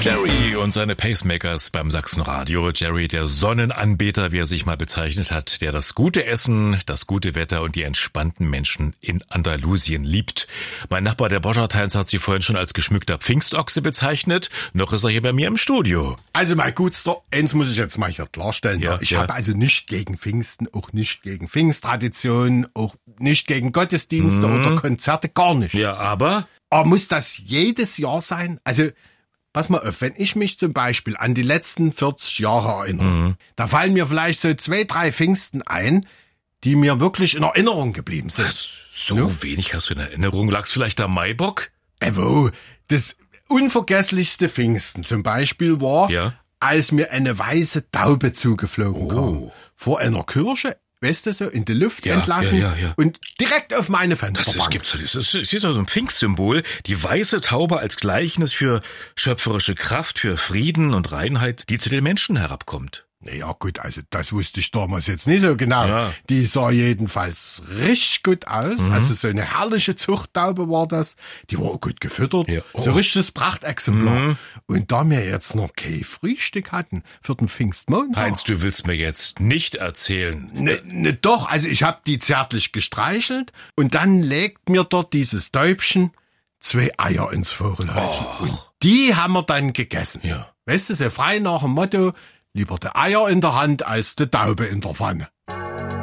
Jerry und seine Pacemakers beim Sachsenradio. Jerry, der Sonnenanbeter, wie er sich mal bezeichnet hat, der das gute Essen, das gute Wetter und die entspannten Menschen in Andalusien liebt. Mein Nachbar, der Boscharteins, hat sie vorhin schon als geschmückter Pfingstochse bezeichnet. Noch ist er hier bei mir im Studio. Also mein Gutster, eins muss ich jetzt mal hier klarstellen. Ja, ich habe also nicht gegen Pfingsten, auch nicht gegen Pfingsttraditionen, auch nicht gegen Gottesdienste oder Konzerte, gar nicht. Ja, aber muss das jedes Jahr sein? Also, pass mal auf, wenn ich mich zum Beispiel an die letzten 40 Jahre erinnere, da fallen mir vielleicht so 2, 3 Pfingsten ein, die mir wirklich in Erinnerung geblieben sind. so wenig hast du in Erinnerung. Lag's vielleicht am Maibock? Das unvergesslichste Pfingsten zum Beispiel war, als mir eine weiße Taube zugeflogen kam. Vor einer Kirche, weißt du, so in die Luft entlassen und direkt auf meine Fensterbank. Das ist so ein Pfingstsymbol. Die weiße Taube als Gleichnis für schöpferische Kraft, für Frieden und Reinheit, die zu den Menschen herabkommt. Ja gut, also das wusste ich damals jetzt nicht so genau. Ja. Die sah jedenfalls richtig gut aus. Also so eine herrliche Zuchttaube war das. Die war auch gut gefüttert. Ja. So ein richtiges Prachtexemplar. Und da wir jetzt noch kein Frühstück hatten für den Pfingstmontag. Heinz, du willst mir jetzt nicht erzählen. Ne, doch, also ich hab die zärtlich gestreichelt und dann legt mir dort dieses Täubchen 2 Eier ins Vogelhäuschen. Und die haben wir dann gegessen. Ja. Weißt du, so frei nach dem Motto, lieber die Eier in der Hand als die Taube in der Pfanne.